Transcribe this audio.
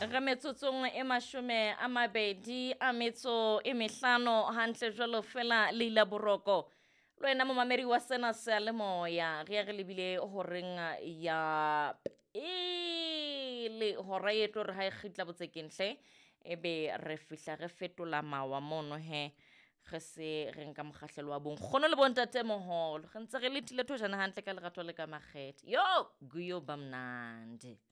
ga metsotsong e 25 hantle jwalo fela Leila Boroko le wena momamedi wa sena seyalemoya re re lebile horeng ya le hora e tlo re ha e khitla botsekenhle ebe re fihla re fetola mawa mono he ge se re nka mokgahlelo wa bonkgono le bontate moholo ge ntse re letile thojana hantle ka lerato le ka makgethe yo guyo bamnandi